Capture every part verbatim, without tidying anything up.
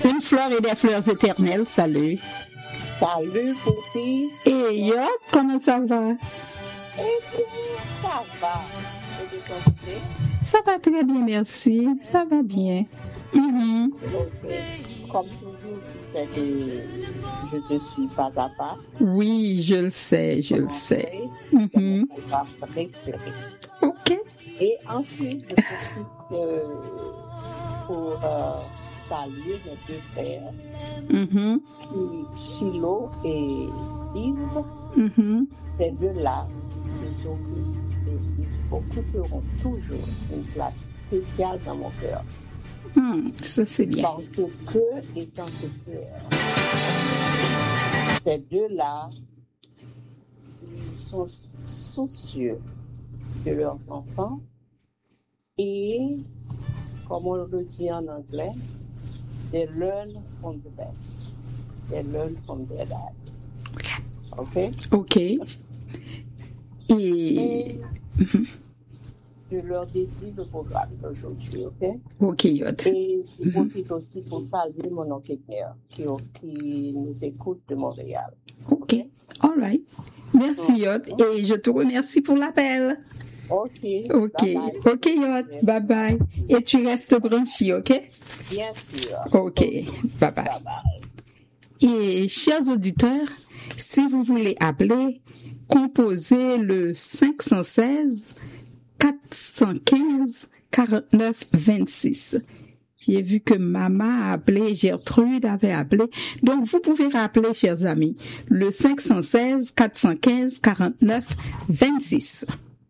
Une fleur et des fleurs éternelles, salut. Salut, Poupie. Et yo, comment ça va? Eh bien, ça va. Et de ton côté? Ça va très bien, merci. Ça va bien. Mm-hmm. Okay. Comme toujours, tu sais que je te suis pas à pas. Oui, je le sais, je le sais. Mm-hmm. C'est mon préféré. Ok. Et ensuite, je profite euh, pour euh, saluer mes deux frères, Mm-hmm. qui, Chilo et Yves. Mm-hmm. Ces deux-là, ils occupent et ils occuperont toujours une place spéciale dans mon cœur. Mm, ça, c'est bien. Parce que, étant ce cœur, ces deux-là, ils sont soucieux de leurs enfants et, comme on le dit en anglais, they learn from the best. They learn from their dad. OK? OK. Et... et je leur dédie le programme d'aujourd'hui, OK? OK, Yot. Et je profite aussi pour saluer mon oncle qui, qui nous écoute de Montréal. OK. All right. Merci, Yot. Et je te remercie pour l'appel. OK. OK. Bye bye. OK, Yot. Bye bye. Et tu restes branché, OK? Bien sûr. OK. Bye bye. Bye bye. Et chers auditeurs, si vous voulez appeler, composez le cinq un six, quatre un cinq, quarante-neuf vingt-six. J'ai vu que maman a appelé, Gertrude avait appelé. Donc, vous pouvez rappeler, chers amis, le cinq un six, quatre un cinq, quarante-neuf vingt-six.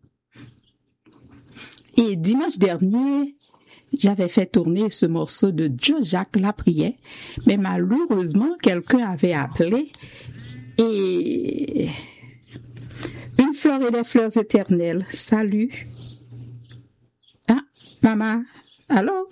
Et dimanche dernier, j'avais fait tourner ce morceau de Joe Jacques La Prière, mais malheureusement, quelqu'un avait appelé et une fleur et des fleurs éternelles. Salut. Ah, maman. Allô?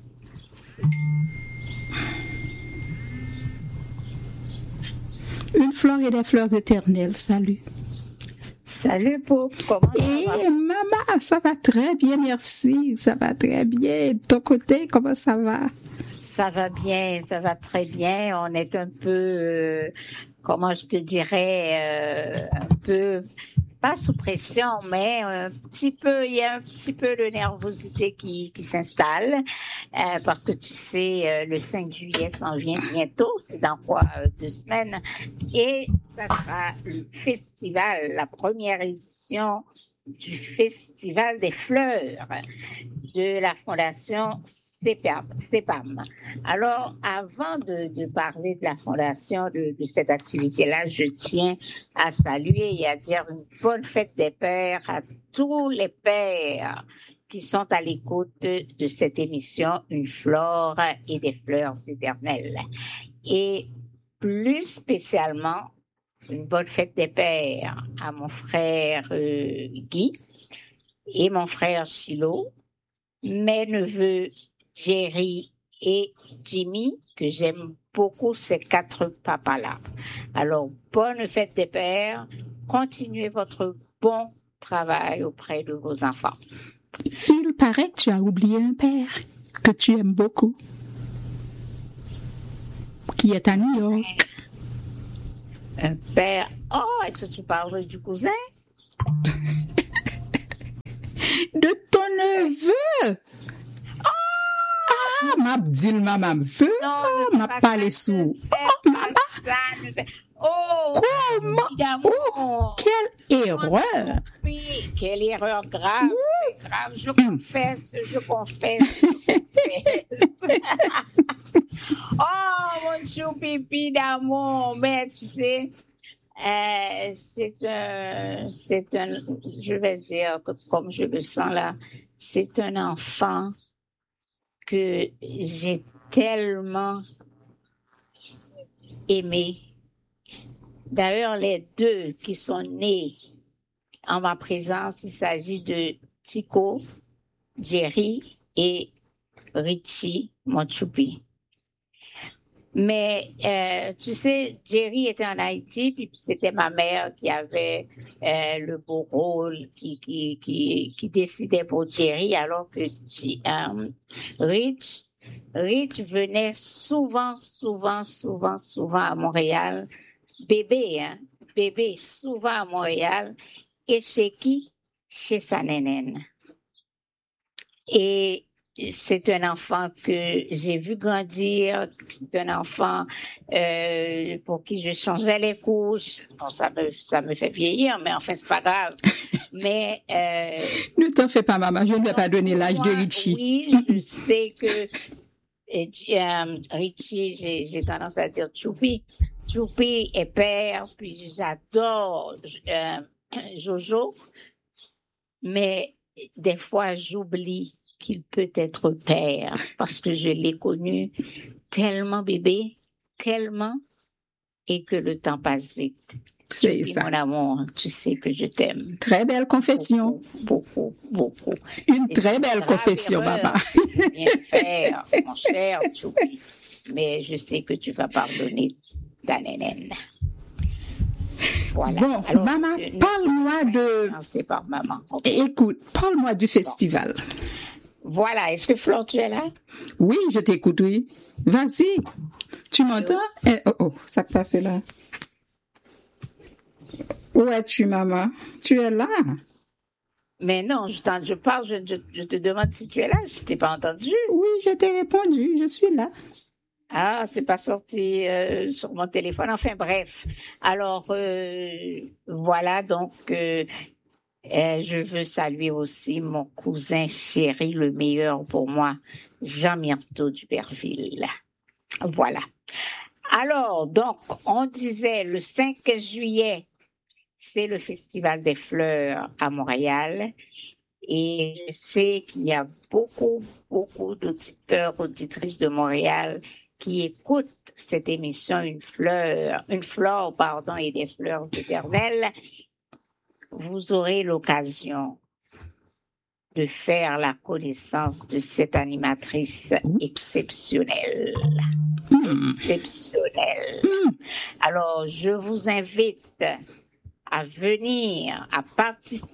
Une fleur et des fleurs éternelles. Salut. Salut, Poup. Comment Et maman, ça va très bien, merci. Ça va très bien. De ton côté, comment ça va? Ça va bien, ça va très bien. On est un peu, euh, comment je te dirais, euh, un peu, pas sous pression, mais un petit peu, il y a un petit peu de nervosité qui, qui s'installe, euh, parce que tu sais, euh, le cinq juillet s'en vient bientôt, c'est dans quoi, euh, deux semaines, et ça sera le festival, la première édition du Festival des fleurs de la Fondation C P A M. C P A M. Alors, avant de, de parler de la fondation, de, de cette activité-là, je tiens à saluer et à dire une bonne fête des pères à tous les pères qui sont à l'écoute de, de cette émission, Une flore et des fleurs éternelles. Et plus spécialement, une bonne fête des pères à mon frère euh, Guy et mon frère Chilo, mes neveux Jerry et Jimmy, que j'aime beaucoup, ces quatre papas-là. Alors, bonne fête des pères, continuez votre bon travail auprès de vos enfants. Il paraît que tu as oublié un père que tu aimes beaucoup, qui est à New York. Un père... Oh, est-ce que tu parles du cousin? De ton neveu! Ah, m'a dit le maman me veut. Non, m'a parlé sous. Oh, maman! Oh, comment? Oh, quelle erreur! Oui, quelle erreur grave, grave. Je confesse, je confesse. Je confesse. Oh, mon chou pipi d'amour, mais tu sais, euh, c'est un, c'est un, je vais dire que comme je le sens là, c'est un enfant que j'ai tellement aimé. D'ailleurs, les deux qui sont nés en ma présence, il s'agit de Tico, Jerry et Richie, mon choupi. Mais, euh, tu sais, Jerry était en Haïti, puis c'était ma mère qui avait euh, le beau rôle, qui, qui, qui, qui décidait pour Jerry, alors que euh, Rich Rich venait souvent, souvent, souvent, souvent à Montréal. Bébé, hein, bébé, souvent à Montréal. Et chez qui? Chez sa nénène. Et c'est un enfant que j'ai vu grandir, c'est un enfant euh, pour qui je changeais les couches. Bon, ça me, ça me fait vieillir, mais enfin, c'est pas grave. Mais euh, Ne t'en fais pas, maman, je ne vais pas donner l'âge de Richie. Oui, je sais que et, euh, Richie, j'ai, j'ai tendance à dire Choupi. Choupi est père, puis j'adore euh, Jojo, mais des fois j'oublie qu'il peut être père parce que je l'ai connu tellement bébé, tellement, et que le temps passe vite. C'est Choupi, ça. mon amour, tu sais que je t'aime. Très belle confession. Beaucoup, beaucoup, beaucoup. Une C'est très une belle grave confession, erreur maman. que je viens de faire, mon cher Choupi. Mais je sais que tu vas pardonner ta nénène. Voilà. Bon, Alors, maman, je- parle-moi de... C'est par maman. Ok. Écoute, parle-moi du festival. Voilà. Est-ce que Flore, tu es là? Oui, je t'écoute, oui. Vas-y. Tu m'entends? Eh, oh, oh, ça passe là. Où es-tu, maman? Tu es là? Mais non, je, t'en- je parle, je, je- je te demande si tu es là. Je t'ai pas entendu. Oui, je t'ai répondu, je suis là. Ah, c'est pas sorti euh, sur mon téléphone. Enfin, bref. Alors, euh, voilà, donc, euh, euh, je veux saluer aussi mon cousin chéri, le meilleur pour moi, Jean Myrto d'Uberville. Voilà. Alors, donc, on disait le cinq juillet, c'est le Festival des Fleurs à Montréal. Et je sais qu'il y a beaucoup, beaucoup d'auditeurs, auditrices de Montréal qui écoutent cette émission Une fleur, une fleur, pardon, et des fleurs éternelles. Vous aurez l'occasion de faire la connaissance de cette animatrice exceptionnelle. Hmm. Exceptionnelle. Hmm. Alors, je vous invite à venir, à participer,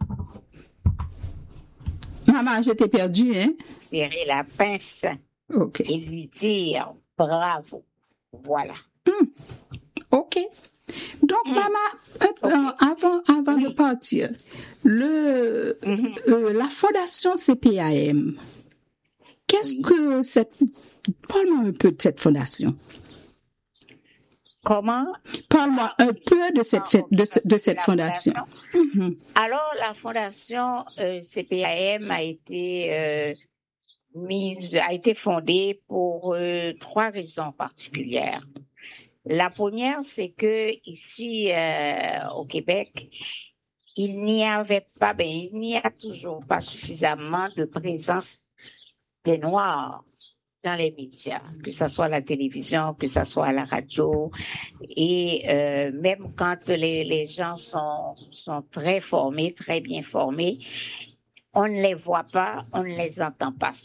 Maman, je t'ai perdu, hein? serrer la pince OK. et lui dire bravo. Voilà. OK. Donc, Mm. maman, euh, euh, avant, avant de partir, le, Mhm. euh, la fondation C P A M, qu'est-ce Oui. que cette... Parle-moi un peu de cette fondation. Comment? Parle-moi un peu de cette, fête- de, ce- de cette La fondation. Mhm. Alors, la fondation euh, C P A M a été euh, mise, a été fondée pour euh, trois raisons particulières. La première, c'est que ici euh, au Québec, il n'y avait pas, ben, il n'y a toujours pas suffisamment de présence des Noirs dans les médias, que ce soit à la télévision, que ce soit à la radio. Et euh, même quand les, les gens sont, sont très formés, très bien formés, on ne les voit pas, on ne les entend pas.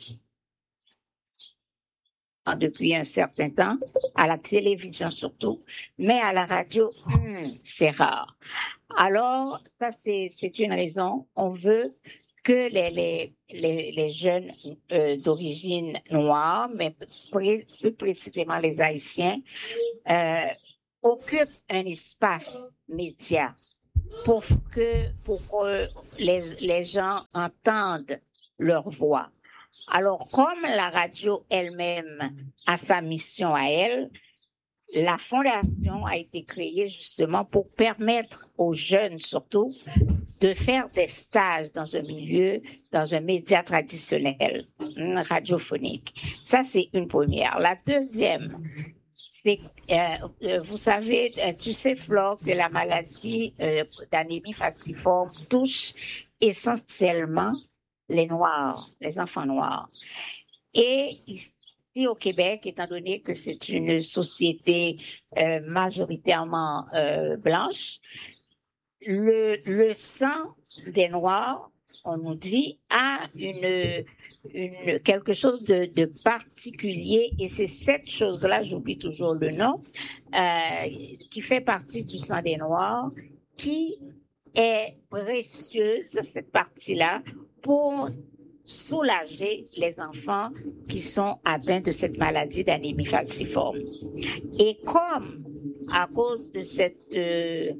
Depuis un certain temps, à la télévision surtout, mais à la radio, hmm, c'est rare. Alors, ça, c'est, c'est une raison. On veut que les, les, les, les jeunes euh, d'origine noire, mais plus, plus précisément les Haïtiens, euh, occupent un espace média pour que, pour que les, les gens entendent leur voix. Alors, comme la radio elle-même a sa mission à elle, la fondation a été créée justement pour permettre aux jeunes surtout de faire des stages dans un milieu, dans un média traditionnel, radiophonique. Ça, c'est une première. La deuxième, c'est, euh, vous savez, tu sais, Flore, que la maladie euh, d'anémie falciforme touche essentiellement les Noirs, les enfants noirs. Et ici au Québec, étant donné que c'est une société euh, majoritairement euh, blanche, le, le sang des Noirs, on nous dit, a une, une quelque chose de, de particulier, et c'est cette chose-là, j'oublie toujours le nom, euh, qui fait partie du sang des Noirs, qui est précieuse, cette partie-là, pour soulager les enfants qui sont atteints de cette maladie d'anémie falciforme. Et comme à cause de cette euh,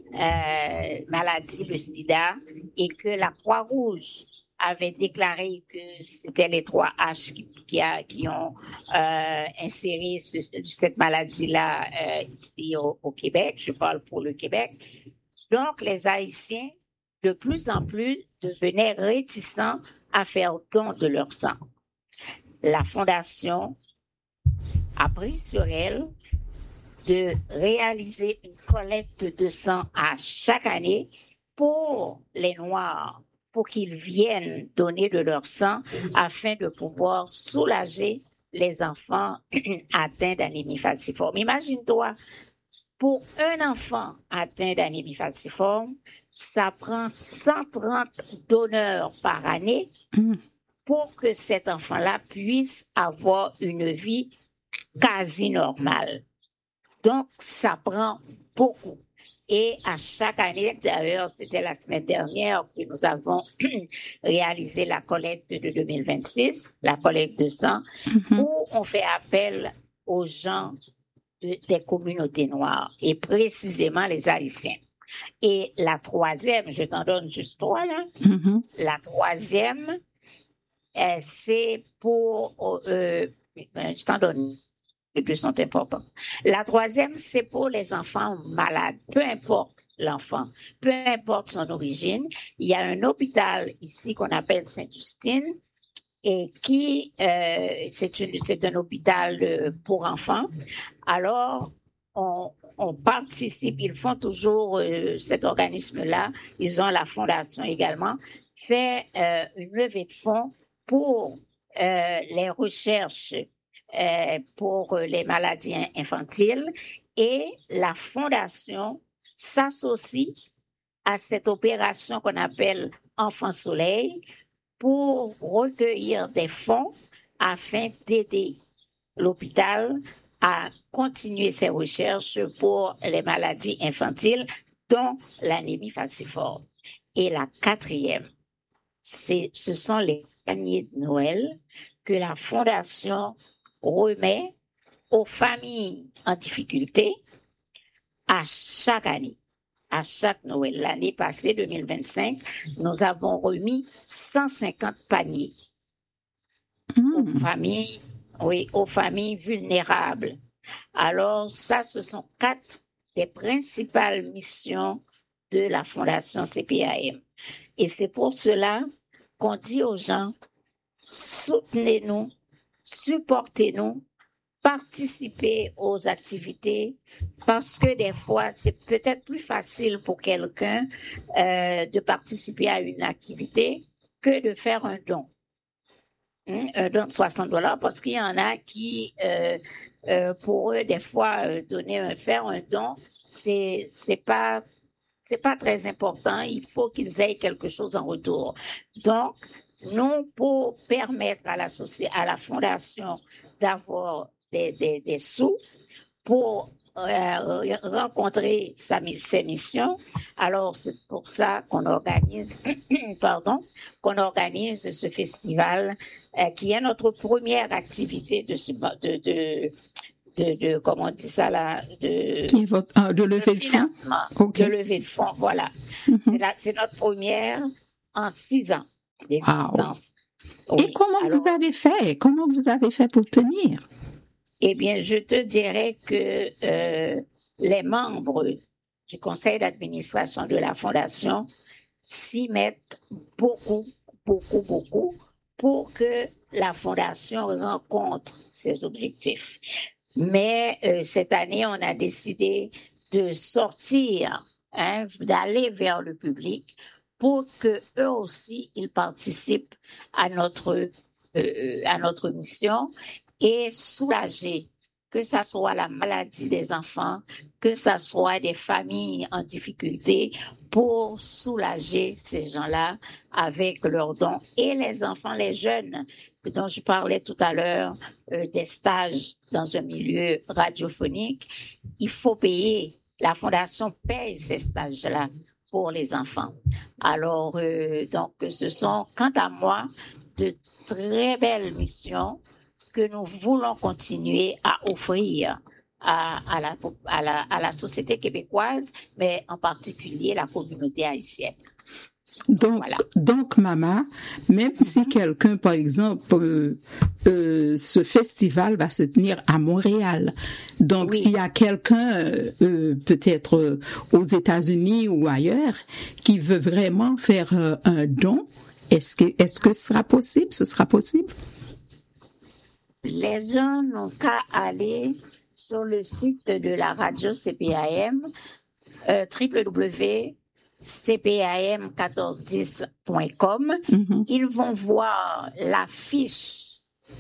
euh, maladie, le sida, et que la Croix-Rouge avait déclaré que c'était les trois H qui, qui, a, qui ont euh, inséré ce, cette maladie-là euh, ici au, au Québec, je parle pour le Québec. Donc, les Haïtiens, de plus en plus, devenaient réticents à faire don de leur sang. La Fondation a pris sur elle de réaliser une collecte de sang à chaque année pour les Noirs, pour qu'ils viennent donner de leur sang afin de pouvoir soulager les enfants atteints d'anémie falciforme. Imagine-toi, pour un enfant atteint d'anémie falciforme, ça prend cent trente donneurs par année pour que cet enfant-là puisse avoir une vie quasi normale. Donc, ça prend beaucoup. Et à chaque année, d'ailleurs, c'était la semaine dernière que nous avons réalisé la collecte de deux mille vingt-six, la collecte de sang, mm-hmm. où on fait appel aux gens de, des communautés noires et précisément les Haïtiens. Et la troisième, je t'en donne juste trois là, mm-hmm. la troisième, euh, c'est pour, euh, je t'en donne, les deux sont importants. La troisième, c'est pour les enfants malades, peu importe l'enfant, peu importe son origine. Il y a un hôpital ici qu'on appelle Sainte-Justine et qui, euh, c'est, une, c'est un hôpital pour enfants. Alors, on, on participe, ils font toujours euh, cet organisme-là, ils ont la fondation également, fait euh, une levée de fonds pour euh, les recherches Euh, pour les maladies infantiles et la fondation s'associe à cette opération qu'on appelle Enfant Soleil pour recueillir des fonds afin d'aider l'hôpital à continuer ses recherches pour les maladies infantiles, dont l'anémie falciforme. Et la quatrième, c'est, ce sont les paniers de Noël que la fondation remet aux familles en difficulté à chaque année, à chaque Noël. L'année passée, deux mille vingt-cinq, nous avons remis cent cinquante paniers mmh. aux familles, oui, aux familles vulnérables. Alors, ça, ce sont quatre des principales missions de la Fondation C P A M. Et c'est pour cela qu'on dit aux gens, soutenez-nous, supportez-nous, participez aux activités parce que des fois, c'est peut-être plus facile pour quelqu'un euh, de participer à une activité que de faire un don. Hein, un don de soixante dollars parce qu'il y en a qui, euh, euh, pour eux, des fois, euh, donner un, faire un don, c'est, c'est pas, c'est pas très important. Il faut qu'ils aient quelque chose en retour. Donc, nous, pour permettre à la, soci- à la fondation d'avoir des, des, des sous pour euh, rencontrer sa, ses missions, alors c'est pour ça qu'on organise, pardon, qu'on organise ce festival euh, qui est notre première activité de, de, de De, de, comment on dit ça là, de, votre, ah, de lever de financement, le fonds. Okay. De lever le fonds, voilà. Mm-hmm. C'est, la, c'est notre première en six ans d'existence. Wow. Oui. Et comment Alors, vous avez fait? Comment vous avez fait pour tenir? Eh bien, je te dirais que euh, les membres du conseil d'administration de la Fondation s'y mettent beaucoup, beaucoup, beaucoup pour que la Fondation rencontre ses objectifs. Mais euh, cette année, on a décidé de sortir, hein, d'aller vers le public pour que eux aussi ils participent à notre euh, à notre mission et soulager, que ça soit la maladie des enfants, que ça soit des familles en difficulté, pour soulager ces gens-là avec leurs dons. Et les enfants, les jeunes, dont je parlais tout à l'heure, euh, des stages dans un milieu radiophonique, il faut payer. La Fondation paye ces stages-là pour les enfants. Alors, euh, donc, ce sont, quant à moi, de très belles missions que nous voulons continuer à offrir à, à, la, à, la, à la société québécoise, mais en particulier la communauté haïtienne. Donc, Voilà. donc, maman, même si quelqu'un, par exemple, euh, euh, ce festival va se tenir à Montréal, donc Oui. s'il y a quelqu'un, euh, euh, peut-être euh, aux États-Unis ou ailleurs, qui veut vraiment faire euh, un don, est-ce que, est-ce que ce sera possible? Ce sera possible? Les gens n'ont qu'à aller sur le site de la radio C P A M, euh, w w w point c p a m mille quatre cent dix point com. Mm-hmm. Ils vont voir l'affiche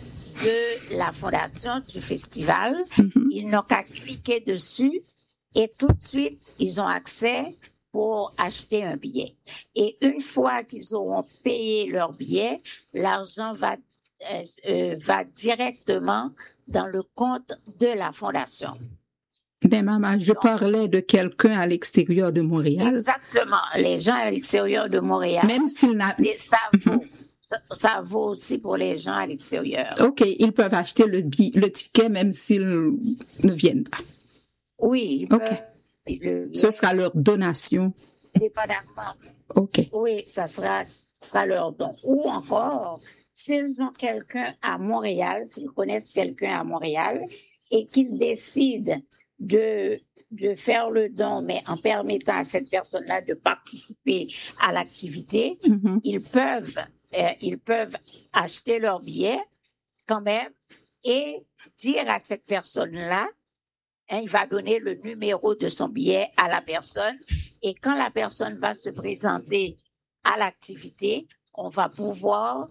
de la fondation du festival. Mm-hmm. Ils n'ont qu'à cliquer dessus et tout de suite, ils ont accès pour acheter un billet. Et une fois qu'ils auront payé leur billet, l'argent va, euh, euh, va directement dans le compte de la fondation. Ben, maman, je parlais de quelqu'un à l'extérieur de Montréal. Exactement. Les gens à l'extérieur de Montréal, Même s'il n'a... c'est- ça vaut. Ça, ça vaut aussi pour les gens à l'extérieur. OK, ils peuvent acheter le, bi- le ticket même s'ils ne viennent pas. Oui, ils OK. peuvent- le- Ce sera leur donation. dépendamment. OK. Oui, ça sera, ça sera leur don. Ou encore, s'ils ont quelqu'un à Montréal, s'ils connaissent quelqu'un à Montréal et qu'ils décident de, de faire le don, mais en permettant à cette personne-là de participer à l'activité, Mhm. ils peuvent, euh, ils peuvent acheter leur billet quand même et dire à cette personne-là, hein, il va donner le numéro de son billet à la personne et quand la personne va se présenter à l'activité, on va pouvoir,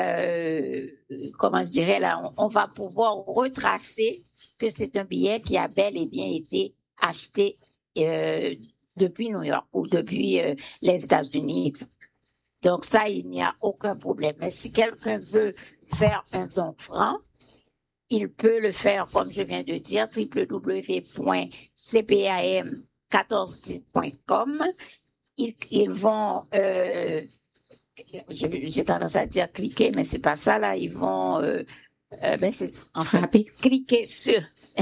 euh, comment je dirais là, on, on va pouvoir retracer que c'est un billet qui a bel et bien été acheté euh, depuis New York ou depuis euh, les États-Unis. Donc ça, il n'y a aucun problème. Mais si quelqu'un veut faire un don franc, il peut le faire, comme je viens de dire, w w w point c p a m mille quatre cent dix point com. Ils, ils vont, euh, je- j'ai tendance à dire cliquer, mais c'est pas ça là. Ils vont, euh, euh, ben c'est en fait Frapper. cliquer sur,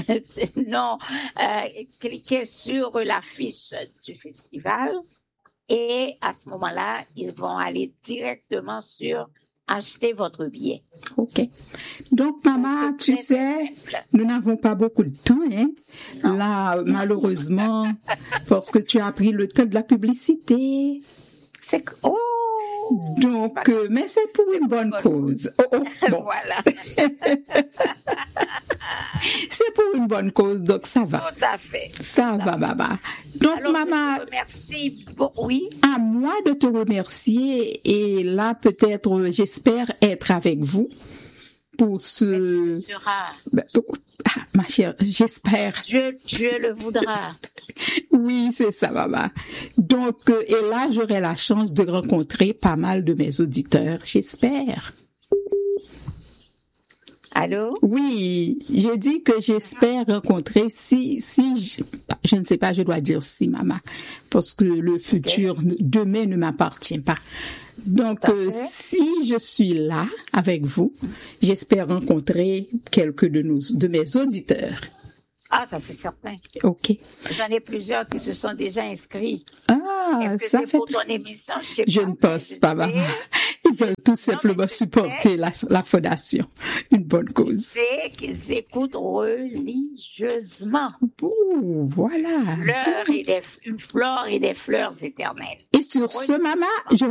non, euh, cliquer sur la fiche du festival et à ce moment-là, ils vont aller directement sur acheter votre billet. OK. Donc, maman, C'est tu très, sais, très simple. nous n'avons pas beaucoup de temps, hein? Non. Là, malheureusement, parce que tu as pris le temps de la publicité. C'est que, oh! Donc, euh, mais c'est pour une bonne cause. Oh, oh, bon. Voilà, C'est pour une bonne cause, donc ça va. tout à fait. Ça va, maman. Donc, Alors, maman, je te remercie beaucoup. Oui, à moi de te remercier et là, peut-être, euh, j'espère être avec vous pour ce... tu seras. Ben, ah, ma chère, j'espère. Dieu, Dieu le voudra. Oui, c'est ça, maman. Donc, euh, et là, j'aurai la chance de rencontrer pas mal de mes auditeurs, j'espère. Allô? Oui, j'ai dit que j'espère rencontrer si, si, je, je ne sais pas, je dois dire si, maman, parce que le futur, demain ne m'appartient pas. Donc, euh, si je suis là avec vous, j'espère rencontrer quelques de nos, de mes auditeurs. Ah, ça c'est certain. OK. J'en ai plusieurs qui se sont déjà inscrits. Ah, Est-ce que ça c'est fait... pour ton émission? Je sais Je pas, ne mais pense je pas, sais. maman. Ils veulent tout simplement mais je supporter la, la fondation. Une bonne Je cause. sais qu'ils écoutent religieusement. Ouh, voilà. Fleurs et des, une flore et des fleurs éternelles. Et sur ce, maman, je